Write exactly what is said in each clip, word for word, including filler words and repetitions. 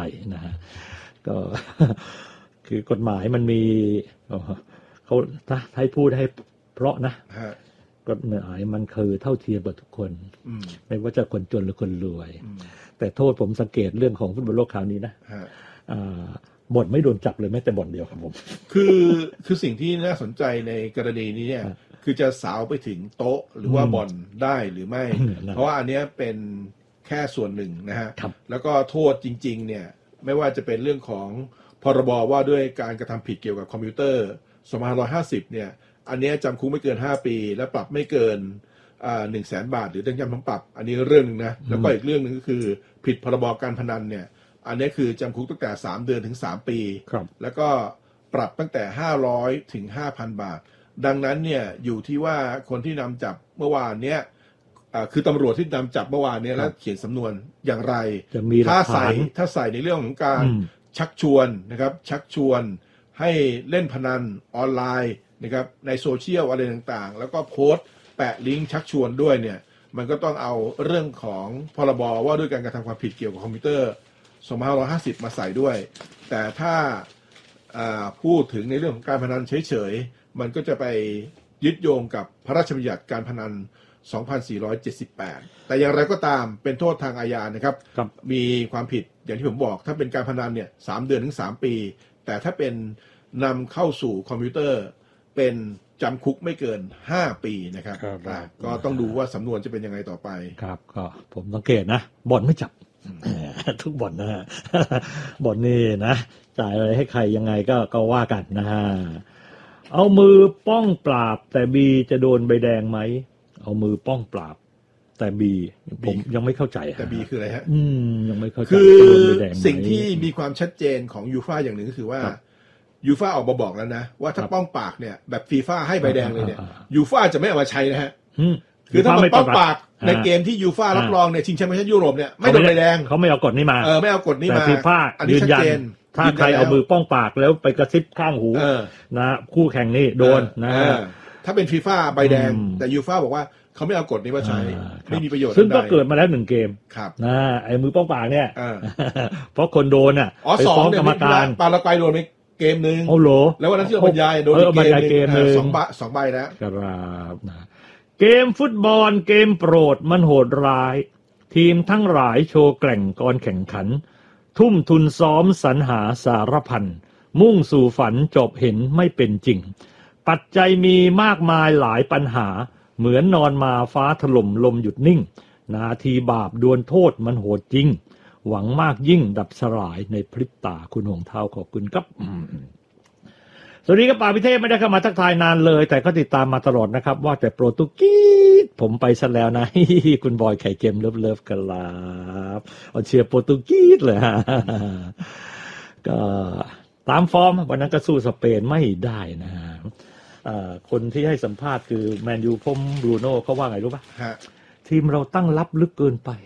ยนะฮะก็คือกฎหมายมันมีเขาถ้าให้พูดให้เพราะนะกฎหมายมันคือเท่าเทียมกับทุกคนไม่ว่าจะคนจนหรือคนรวยแต่โทษผมสังเกตเรื่องของฟุตบอลโลกคราวนี้นะบ่อนไม่โดนจับเลยแม้แต่บ่อนเดียวครับผมคือคือสิ่งที่น่าสนใจในกรณีนี้เนี่ยคือจะสาวไปถึงโต๊ะหรือว่าบ่อนได้หรือไม่เพราะว่าอันนี้เป็นแค่ส่วนหนึ่งนะฮะแล้วก็โทษจริงๆเนี่ยไม่ว่าจะเป็นเรื่องของพรบว่าด้วยการกระทำผิดเกี่ยวกับคอมพิวเตอร์สองพันห้าร้อยห้าสิบเนี่ยอันนี้จำคุกไม่เกินห้าปีและปรับไม่เกินอ่า หนึ่งแสน บาทหรือทั้งจำทั้งปรับอันนี้เรื่องนึงนะแล้วก็อีกเรื่องนึงก็คือผิดพรบการพนันเนี่ยอันนี้คือจำคุกตั้งแต่สามเดือนถึงสามปีแล้วก็ปรับตั้งแต่ห้าร้อยถึง ห้าพัน บาทดังนั้นเนี่ยอยู่ที่ว่าคนที่นำจับเมื่อวานเนี้ยคือตำรวจที่นำจับเมื่อวานเนี้ยแล้วเขียนสำนวนอย่างไรถ้าใส่ถ้าใส่ในเรื่องของการชักชวนนะครับชักชวนให้เล่นพนันออนไลน์นะครับในโซเชียลอะไรต่างๆแล้วก็โพสต์แปะลิงก์ชักชวนด้วยเนี่ยมันก็ต้องเอาเรื่องของพรบว่าด้วยการกระทำความผิดเกี่ยวกับคอมพิวเตอร์สองพันห้าร้อยห้าสิบมาใส่ด้วยแต่ถ้าพูดถึงในเรื่องของการพนันเฉยๆมันก็จะไปยึดโยงกับพระราชบัญญัติการพนันสองพันสี่ร้อยเจ็ดสิบแปดแต่อย่างไรก็ตามเป็นโทษทางอาญานะครับมีความผิดอย่างที่ผมบอกถ้าเป็นการพนันเนี่ยสามเดือนถึงสามปีแต่ถ้าเป็นนำเข้าสู่คอมพิวเตอร์เป็นจำคุกไม่เกินห้าปีนะครับก็ต้องดูว่าสำนวนจะเป็นยังไงต่อไปครับก็ผมสังเกตนะบ่อนไม่จับทุกบ่อนนะฮะบ่อนนี่นะจ่ายอะไรให้ใครยังไงก็ก็ว่ากันนะฮะเอามือป้องปราบแต่บีจะโดนใบแดงไหมเอามือป้องปราบแต่บีผมยังไม่เข้าใจแต่บีคืออะไรฮะอืมยังไม่เข้าใจคือสิ่งที่มีความชัดเจนของยูฟ่าอย่างหนึ่งก็คือว่ายูฟ่าออกมาบอกแล้วนะว่าถ้าป้องปากเนี่ยแบบฟีฟ่าให้ใบแดงเลยเนี่ยยูฟ่าจะไม่เอามาใช้นะฮะคือถ้ามันป้องปากในเกมที่ยูฟ่ารับรองเนี่ยชิงแชมป์ประเทศยุโรปเนี่ยไม่โดนใบแดงเขาไม่เอากฎนี้มาเออไม่เอากฎนี้มาแต่ฟีฟ่ายืนยันถ้าใครเอามือป้องปากแล้วไปกระซิบข้างหูนะคู่แข่งนี่โดนนะถ้าเป็นฟีฟ่าใบแดงแต่ยูฟ่าบอกว่าเขาไม่เอากฎนี้มาใช้ไม่มีประโยชน์ซึ่งก็เกิดมาแล้วหนึ่งเกมครับนะไอ้มือป้องปากเนี่ยเพราะคนโดนอ่ะไปฟ้องกรรมการปาราไกโดนไปเกมนึงโอ้โหแล้ววันนั้นที่เราบรรยายโดนเกมนึงสองใบสองใบแล้วครับเกมฟุตบอลเกมโปรดมันโหดร้ายทีมทั้งหลายโชว์แกร่งก่อนแข่งขันทุ่มทุนซ้อมสรรหาสารพันมุ่งสู่ฝันจบเห็นไม่เป็นจริงปัจจัยมีมากมายหลายปัญหาเหมือนนอนมาฟ้าถล่มลมหยุดนิ่งนาทีบาปดวลโทษมันโหดจริงหวังมากยิ่งดับสลายในพริบตาคุณหงเท้าขอบคุณครับสวัสดีครับป่าพิเทพไม่ได้เข้ามาทักทายนานเลยแต่ก็ติดตามมาตลอดนะครับว่าแต่โปรตุเกสผมไปซะแล้วนะคุณบอยไข่เค็มเลิฟๆกันครับเอาเชียร์โปรตุเกสเลยฮะก็ตามฟอร์มวันนั้นก็สู้สเปนไม่ได้นะฮะคนที่ให้สัมภาษณ์คือแมนยูพมบรูโน่เขาว่าไงรู้ป่ะทีมเราตั้งรับลึกเกินไป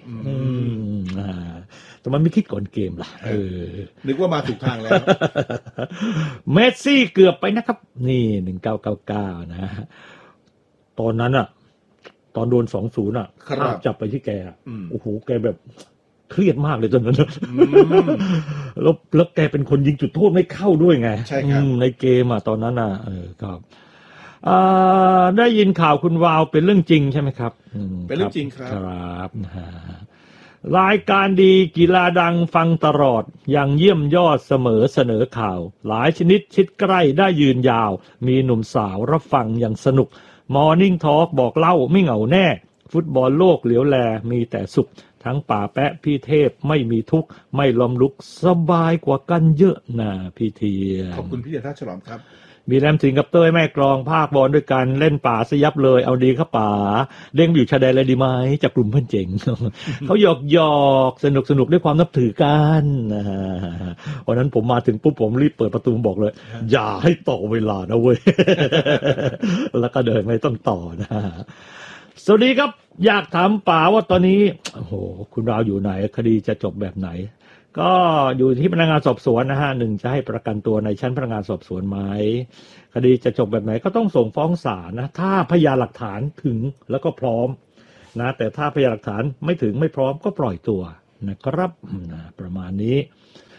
แต่มันไม่คิดก่อนเกมล่ะเออนึกว่ามาถูกทางแล้วเมสซี่เกือบไปนะครับนี่หนึ่งพันเก้าร้อยเก้าสิบเก้านะตอนนั้นอ่ะตอนโดน สองศูนย์ อ่ะภาพจับไปที่แกโอ้โหแกแบบเครียดมากเลยตอนนั้นแล้วแล้วแกเป็นคนยิงจุดโทษไม่เข้าด้วยไงใช่ครับในเกมอ่ะตอนนั้นอ่ะเออครับได้ยินข่าวคุณวาวเป็นเรื่องจริงใช่ไหมครับเป็นเรื่องจริงครับครับรายการดีกีฬาดังฟังตลอดยังเยี่ยมยอดเสมอเสนอข่าวหลายชนิดชิดใกล้ได้ยืนยาวมีหนุ่มสาวรับฟังอย่างสนุกมอร์นิ่งทอล์กบอกเล่าไม่เหงาแน่ฟุตบอลโลกเหลียวแลมีแต่สุขทั้งป่าแปะพี่เทพไม่มีทุกข์ไม่ล้มลุกสบายกว่ากันเยอะนะพี่เทียขอบคุณพี่เทียท่าฉลอมครับมีแรมสิงกับเต้ยแม่กลองภาคบอลด้วยกันเล่นป่าสยับเลยเอาดีครับป่าเด้งอยู่ชายแดนเลยดีไหมจากกลุ่มเพื่อนเจ๋ง เขาหยอกหยอกสนุกสนุกด้วยความนับถือกันวันนั้นผมมาถึงปุ๊บผมรีบเปิดประตูบอกเลยอย่าให้ต่อเวลานะเว้ย แล้วก็เดินไม่ต้องต่อนะสวัสดีครับอยากถามป๋าว่าตอนนี้โอ้โหคุณราวอยู่ไหนคดีจะจบแบบไหนก็อยู่ที่พนักงานสอบสวนนะฮะหนึ่งจะให้ประกันตัวในชั้นพนักงานสอบสวนไหมคดีจะจบแบบไหนก็ต้องส่งฟ้องศาลนะถ้าพยานหลักฐานถึงแล้วก็พร้อมนะแต่ถ้าพยานหลักฐานไม่ถึงไม่พร้อมก็ปล่อยตัวนะครับนะประมาณนี้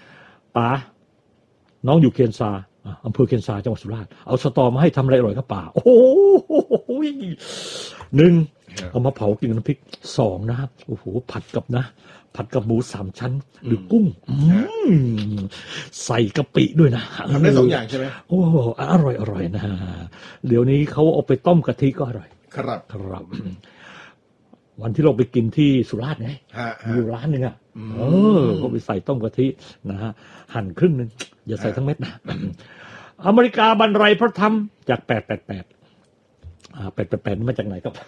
ป๋าน้องอยู่เคียนซาอำเภอเคียนซาจังหวัดสุราษฎร์เอาสตอมาให้ทำอะไรอร่อยครับป๋าโอ้โหหนึ่งเอามาเผากินกับน้ำพริกสองนะครับโอ้โหผัดกับนะผัดกับหมูสามชั้นหรือกุ้งใส่กะปิด้วยนะทำได้สองอย่างใช่ไหมโอ้อร่อยอร่อยนะเดี๋ยวนี้เขาเอาไปต้มกะทิก็อร่อยครับครับวันที่เราไปกินที่สุราษฎร์ไงอยู่ร้านหนึ่งอ่ะเออเขาไปใส่ต้มกะทินะฮะหั่นครึ่งนึงอย่าใส่ทั้งเม็ดนะอเมริกาบรรลัยพระธรรมจากแปดแปดแปดอ่าแปดแปดแปดมาจากไหนครับ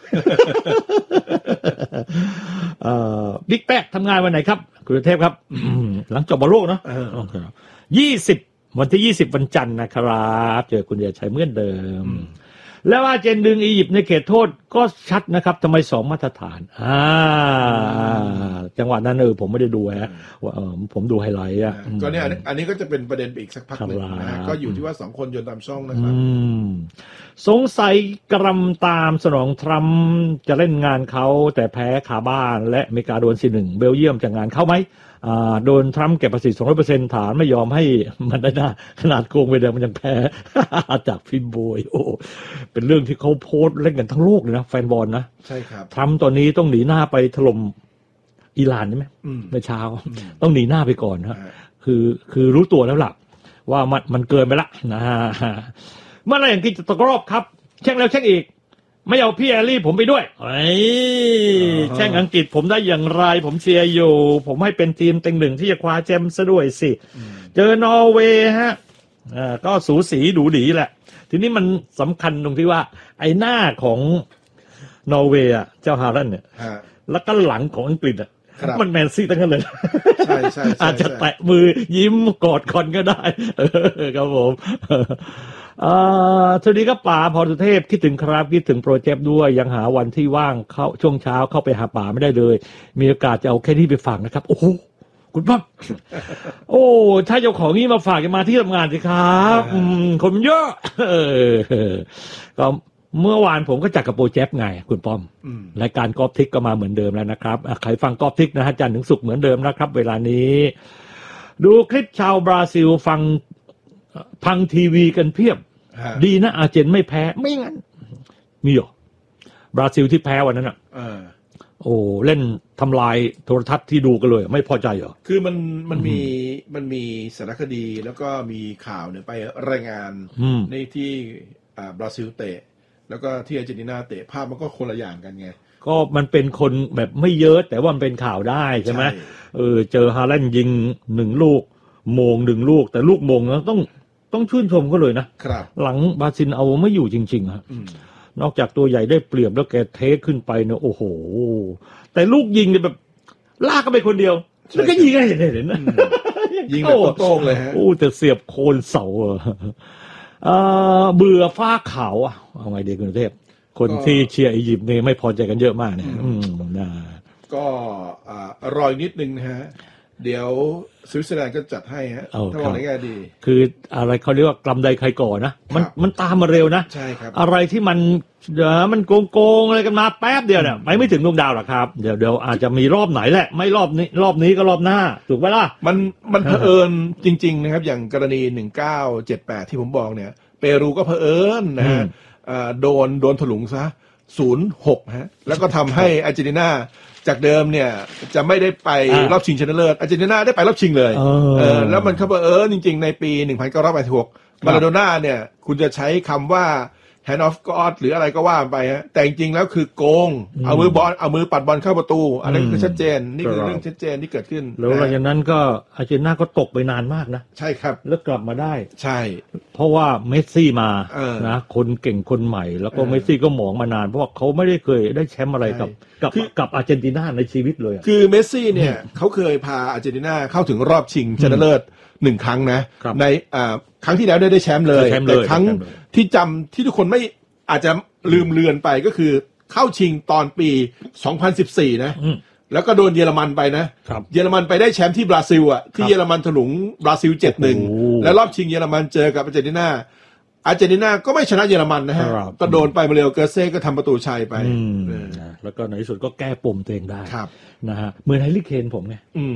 เอ่อบิ๊กแป๊ะทำงานวันไหนครับคุณเทพครับหลังจบบอลโลกเนาะยี่สิบวันที่ยี่สิบวันจันทร์นะครับเจอคุณเดียชัยเหมือนเดิมแล้วอาร์เจนดึงอียิปต์ในเขตโทษก็ชัดนะครับทำไมสองมาตรฐานอ่าจังหวะนั้นเออผมไม่ได้ดูฮะว่าเออผมดูไฮไลท์อ่ะก็เนี่ยอันนี้ก็จะเป็นประเด็นไปอีกสักพักหนึ่งนะฮะก็อยู่ที่ว่าสองคนโยนตามช่องนะครับสงสัยกรำตามสนองทรัมป์จะเล่นงานเขาแต่แพ้ขาบ้านและอเมริกาโดนสี่หนึ่งเบลเยียมจะงานเข้าไหมอ่าโดนทรัมป์เก็บภาษี สองร้อยเปอร์เซ็นต์ ฐานไม่ยอมให้มันได้หน้าขนาดโกงไปเดิมมันยังแพ้ จากฟินโบยโอ้เป็นเรื่องที่เขาโพสต์เล่นกันทั้งโลกเลยนะแฟนบอลนะใช่ครับทรัมป์ตอนนี้ต้องหนีหน้าไปถล่มอิหร่านใช่ไหมในเช้าต้องหนีหน้าไปก่อนฮะคือคือรู้ตัวแล้วล่ะว่ามันมันเกินไปละนะฮะเมื่อไรอย่างที่จะตกรอบครับแช่งแล้วแช่งอีกไม่เอาพี่แอลลี่ผมไปด้วยไอ้แช่งอังกฤษผมได้อย่างไรผมเชียร์อยู่ผมให้เป็นทีมเต็งหนึ่งที่จะคว้าแชมป์ซะด้วยสิเจอนอร์เวย์ฮะอ่าก็สูสีดูดีแหละทีนี้มันสำคัญตรงที่ว่าไอ้หน้าของนอร์เวย์อ่ะเจ้าฮารันเนี่ยแล้วก็หลังของอังกฤษอ่ะมันแมนซี่ตั้งกันเลยใช่ใช่อาจจะแตะมือยิ้มกอดคอนก็ได้ครับผมอ่าสวัสดีครับป๋าพรสุเทพคิดถึงครับคิดถึงโปรเจกต์ด้วยยังหาวันที่ว่างเข้าช่วงเช้าเข้าไปหาป๋าไม่ได้เลยมีโอกาสจะเอาแค่นี้ไปฝากนะครับโอ้โหคุณปั๊บโอ้ถ้าเจ้าของนี้มาฝากจะมาที่ทำงานสิครับคนเยอะเออก็เมื่อวานผมก็จัดกับโปรเจกต์ไงคุณป้อมรายการกอล์ฟทิกก็มาเหมือนเดิมแล้วนะครับใครฟังกอล์ฟทิกนะฮะจันทร์ถึงศุกร์เหมือนเดิมนะครับเวลานี้ดูคลิปชาวบราซิลฟังพังทีวีกันเพียบดีนะอาร์เจนไม่แพ้ไม่งั้นมีเหรอบราซิลที่แพ้วันนั้นอ่ะโอ้เล่นทำลายโทรทัศน์ที่ดูกันเลยไม่พอใจเหรอคือมันมันมีมันมีสารคดีแล้วก็มีข่าวเนี่ยไปรายงานในที่บราซิลเตะแล้วก็ที่อาร์เจนตินาเตะภาพมันก็คนละอย่างกันไงก็มันเป็นคนแบบไม่เยอะแต่ว่ามันเป็นข่าวได้ใช่ไหมเออเจอฮาแลนด์ยิงหนึ่งลูกโมงหนึ่งลูกแต่ลูกโมงแล้วต้องต้องชื่นชมเขาเลยนะครับหลังบราซิลเอาไม่อยู่จริงๆฮะนอกจากตัวใหญ่ได้เปรียบแล้วแกเทคขึ้นไปเนี่ยโอ้โหแต่ลูกยิงเนี่ยแบบลากกันไปคนเดียวแล้วก็ยิงให้เห็นเห็นนะยิงแบบโต้งเลยฮะโอ้แต่เสียบโคนเสาเออเบื่อฟ้าขาวอ่ะเอาไงดีคุณเทพคนที่เชียร์อียิปต์เนี่ยไม่พอใจกันเยอะมากเนี่ยนะก็รออีกนิดนึงนะฮะเดี๋ยวสวิตเซอร์แลนด์ก็จัดให้ฮะถ้าบอกได้ไงดีคืออะไรเขาเรียกว่ากำไดใครก่อนนะมันมันตามมาเร็วนะใช่ครับอะไรที่มันเดี๋ยวมันโกงๆอะไรกันมาแป๊บเดียวเนี่ยไปไม่ถึงดวงดาวหรอกครับเดี๋ยวเดี๋ยวอาจจะมีรอบไหนแหละไม่รอบนี้รอบนี้ก็รอบหน้าถูกไหมล่ะมันมันเผอิญจริงๆนะครับอย่างกรณีหนึ่งเก้าเจ็ดแปดที่ผมบอกเนี่ยเปรูก็เผอิญนะฮะโดนโดนถลุงซะศูนย์หกฮะแล้วก็ทำให้อาร์เจนตินาจากเดิมเนี่ยจะไม่ได้ไปรอบชิงชนะเลิศอาร์เจนตินาได้ไปรอบชิงเลยเออแล้วมันเข้าไปเออจริงๆในปีหนึ่งพันเก้าร้อยแปดสิบหกมาราโดน่าเนี่ยคุณจะใช้คำว่า hand of God หรืออะไรก็ว่าไปฮะแต่จริงๆแล้วคือโกงเอามือบอลเอามือปัดบอลเข้าประตูอันนั้นคือชัดเจนนี่คือเรื่องชัดเจนที่เกิดขึ้นแล้วหลังจากนั้นก็อาร์เจนตินาก็ตกไปนานมากนะใช่ครับแล้วกลับมาได้ใช่เพราะว่าเมสซี่มานะคนเก่งคนใหม่แล้วก็เมสซี่ก็หมองมานานเพราะว่าเขาไม่ได้เคยได้แชมป์อะไรกับกับกับอาร์เจนตินาในชีวิตเลยคือเมสซี่เนี่ยเขาเคยพาอาร์เจนตินาเข้าถึงรอบชิงชนะเลิศหนึ่งครั้งนะในครั้งที่แล้วได้ได้แชมป์เลยแต่ครั้งที่จำที่ทุกคนไม่อาจจะลืมเลือนไปก็คือเข้าชิงตอนปีสองพันสิบสี่นะแล้วก็โดนเยอรมันไปนะเยอรมันไปได้แชมป์ที่บราซิลอ่ะที่เยอรมันถลุงบราซิล เจ็ดหนึ่ง แล้วรอบชิงเยอรมันเจอกับอาร์เจนตินาอาร์เจนตินาก็ไม่ชนะเยอรมันนะฮะก็โดนไปมาเร็วเกอร์เซ่ก็ทำประตูชัยไปแล้วก็ในที่สุดก็แก้ปมตัวเองได้นะฮะเหมือนไฮริเคนผมไง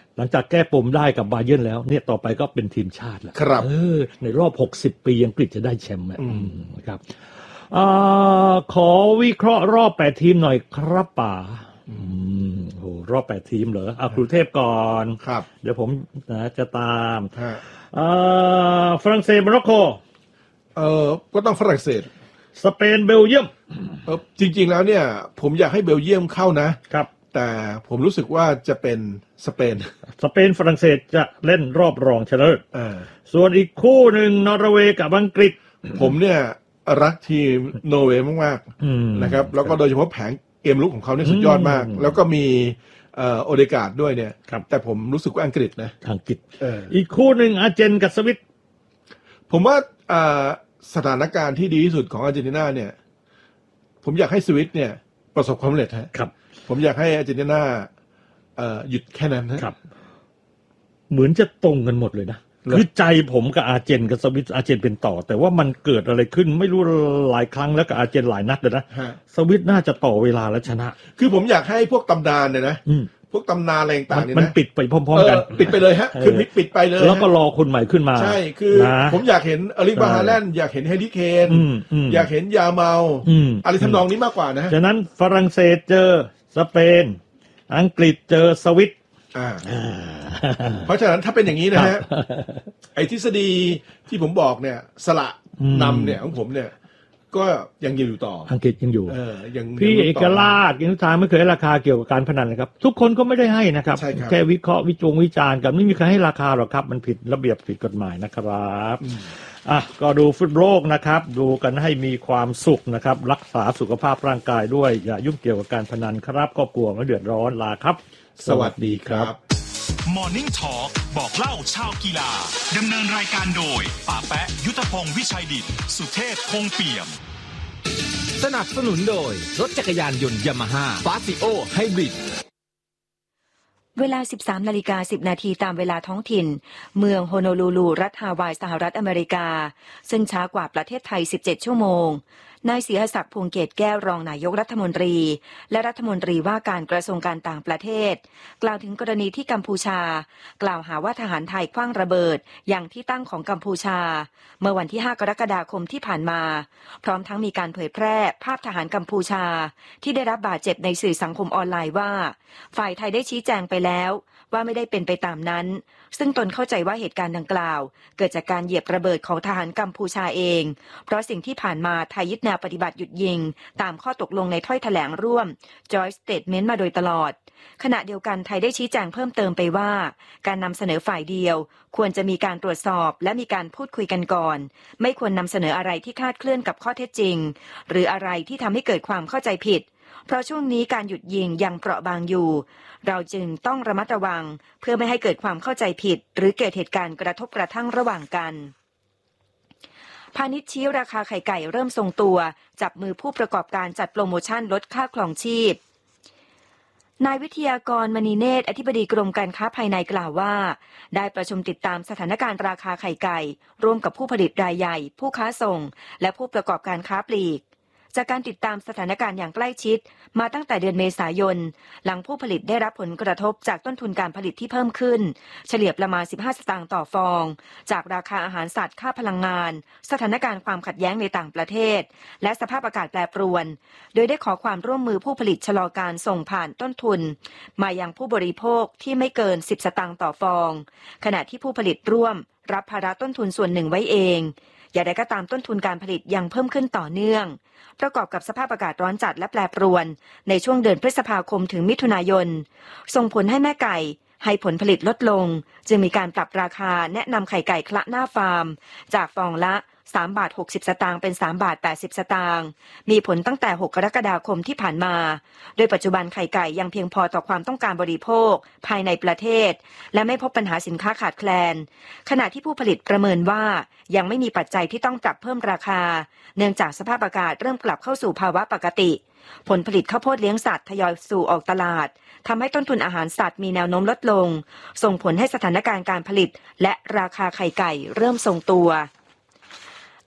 หลังจากแก้ปมได้กับบาเยิร์นแล้วเนี่ยต่อไปก็เป็นทีมชาติแล้วครับเออในรอบหกสิบปีอังกฤษจะได้แชมป์นะครับอ่าขอวิเคราะห์รอบแปดทีมหน่อยครับป๋าอืมโหรอบแปดทีมเหรอเอาครูเทพก่อนครับเดี๋ยวผมนะจะตามอ่าฝรั่งเศสโมร็อกโกเออก็ต้องฝรั่งเศสสเปนเบลเยียมเออจริงๆแล้วเนี่ยผมอยากให้เบลเยียมเข้านะครับแต่ผมรู้สึกว่าจะเป็นสเปนสเปนฝรั่งเศสจะเล่นรอบรองชนะเลิศส่วนอีกคู่หนึ่งนอร์เวย์กับอังกฤษผมเนี่ยรักทีมนอร์เวย์มากๆนะครับแล้วก็โดยเฉพาะแผงเกมลุกของเขาเนี่ยสุดยอดมากแล้วก็มีโอเดการ์ดด้วยเนี่ยแต่ผมรู้สึกว่าอังกฤษนะอังกฤษอีกคู่หนึ่งอาร์เจนกับสวิตผมว่าสถานการณ์ที่ดีที่สุดของอาร์เจนตินาเนี่ยผมอยากให้สวิตเนี่ยประสบความสำเร็จฮะครับผมอยากให้อาร์เจนตินาหยุดแค่นั้นนะครับเหมือนจะตรงกันหมดเลยนะคือใจผมกับอาร์เจนกับสวิตอาร์เจนเป็นต่อแต่ว่ามันเกิดอะไรขึ้นไม่รู้หลายครั้งแล้วกับอาร์เจนหลายนัดเลยนะสวิตน่าจะต่อเวลาแล้วชนะคือผมอยากให้พวกตำนานเนี่ยนะพวกตำนานอะไรต่างๆเนี่ยนะมันปิดไปพร้อมๆกันปิดไปเลยฮะคือปิดไปเลยแล้วก็รอคนใหม่ขึ้นมาใช่คือผมอยากเห็นอลิบาฮาแลนด์อยากเห็นเฮลิเคนอยากเห็นยาเมาอะไรทำนองนี้มากกว่านะฉะนั้นฝรั่งเศสเจอสเปนอังกฤษเจอสวิตเพราะฉะนั้นถ้าเป็นอย่างนี้นะฮะไอ้ทฤษฎีที่ผมบอกเนี่ยสละนำเนี่ยของผมเนี่ยก็ยังอยู่ต่ออังกฤษยังอยู่ยังพี่เอกราชยังทางไม่เคยให้ราคาเกี่ยวกับการพนันเลยครับทุกคนก็ไม่ได้ให้นะครับแค่วิเคราะห์วิจงวิจารณ์กันไม่มีใครให้ราคาหรอกครับมันผิดระเบียบผิดกฎหมายนะครับอ่ะก็ดูฟุตบอลโลกนะครับดูกันให้มีความสุขนะครับรักษาสุขภาพร่างกายด้วยอย่ายุ่งเกี่ยวกับการพนันครับครอบครัวไม่เดือดร้อนลาครับสวัสดีครับ Morning Talk บอกเล่าชาวกีฬาดำเนินรายการโดยป๋าแปะยุทธพงศ์วิชัยดิษฐ์สุเทพคงเปี่ยมสนับสนุนโดยรถจักรยานยนต์ยามาฮ่าฟาซิโอไฮบริดเวลา สิบสามนาฬิกาสิบนาทีตามเวลาท้องถิ่นเมืองโฮโนลูลูรัฐฮาวายสหรัฐอเมริกาซึ่งช้ากว่าประเทศไทยสิบเจ็ดชั่วโมงนายศรีหศักดิ์พวงเกตแก้วรองนายกรัฐมนตรีและรัฐมนตรีว่าการกระทรวงการต่างประเทศกล่าวถึงกรณีที่กัมพูชากล่าวหาว่าทหารไทยขว้างระเบิดอย่างที่ตั้งของกัมพูชาเมื่อวันที่ห้ากรกฎาคมที่ผ่านมาพร้อมทั้งมีการเผยแพร่ภาพทหารกัมพูชาที่ได้รับบาดเจ็บในสื่อสังคมออนไลน์ว่าฝ่ายไทยได้ชี้แจงไปแล้วว่าไม่ได้เป็นไปตามนั้นซึ่งตนเข้าใจว่าเหตุการณ์ดังกล่าวเกิดจากการเหยียบระเบิดของทหารกัมพูชาเองเพราะสิ่งที่ผ่านมาไทยยึดแนวปฏิบัติหยุดยิงตามข้อตกลงในถ้อยแถลงร่วม Joint Statement มาโดยตลอดขณะเดียวกันไทยได้ชี้แจงเพิ่มเติมไปว่าการนำเสนอฝ่ายเดียวควรจะมีการตรวจสอบและมีการพูดคุยกันก่อนไม่ควรนำเสนออะไรที่คลาดเคลื่อนกับข้อเท็จจริงหรืออะไรที่ทำให้เกิดความเข้าใจผิดเพราะช่วงนี้การหยุดยิงยังเปราะบางอยู่เราจึงต้องระมัดระวังเพื่อไม่ให้เกิดความเข้าใจผิดหรือเกิดเหตุการณ์กระทบกระทั่งระหว่างกันพาณิชย์ชี้ราคาไข่ไก่เริ่มทรงตัวจับมือผู้ประกอบการจัดโปรโมชั่นลดค่าครองชีพนายวิทยากรมณีเนตรอธิบดีกรมการค้าภายในกล่าวว่าได้ประชุมติดตามสถานการณ์ราคาไข่ไก่ร่วมกับผู้ผลิตรายใหญ่ผู้ค้าส่งและผู้ประกอบการค้าปลีกจากการติดตามสถานการณ์อย่างใกล้ชิดมาตั้งแต่เดือนเมษายนหลังผู้ผลิตได้รับผลกระทบจากต้นทุนการผลิตที่เพิ่มขึ้นเฉลี่ยประมาณสิบห้าสตางค์ต่อฟองจากราคาอาหารสัตว์ค่าพลังงานสถานการณ์ความขัดแย้งในต่างประเทศและสภาพอากาศแปรปรวนโดยได้ขอความร่วมมือผู้ผลิตชะลอการส่งผ่านต้นทุนมายังผู้บริโภคที่ไม่เกินสิบสตางค์ต่อฟองขณะที่ผู้ผลิตร่วมรับภาระต้นทุนส่วนหนึ่งไว้เองอย่างไรก็ตามต้นทุนการผลิตยังเพิ่มขึ้นต่อเนื่องประกอบกับสภาพอากาศร้อนจัดและแปรปรวนในช่วงเดือนพฤษภาคมถึงมิถุนายนส่งผลให้แม่ไก่ให้ผลผลิตลดลงจึงมีการปรับราคาแนะนำไข่ไก่คละหน้าฟาร์มจากฟองละสามบาทหกสิบสตางค์เป็นสามบาทแปดสิบสตางค์มีผลตั้งแต่หกกรกฎาคมที่ผ่านมาโดยปัจจุบันไข่ไก่ยังเพียงพอต่อความต้องการบริโภคภายในประเทศและไม่พบปัญหาสินค้าขาดแคลนขณะที่ผู้ผลิตประเมินว่ายังไม่มีปัจจัยที่ต้องปรับเพิ่มราคาเนื่องจากสภาพอากาศเริ่มกลับเข้าสู่ภาวะปกติผลผลิตข้าวโพดเลี้ยงสัตว์ทยอยสู่ออกตลาดทำให้ต้นทุนอาหารสัตว์มีแนวโน้มลดลงส่งผลให้สถานการณ์การผลิตและราคาไข่ไก่เริ่มทรงตัว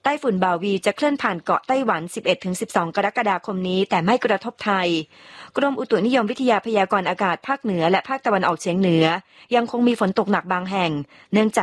ไต้ฝุ่นบาวีจะเคลื่อนผ่านเกาะไต้หวัน สิบเอ็ดถึงสิบสอง กรกฎาคมนี้แต่ไม่กระทบไทยกรมอุตุนิยมวิทยาพยากรณ์อากาศภาคเหนือและภาคตะวันออกเฉียงเหนือยังคงมีฝนตกหนักบางแห่งเนื่องจาก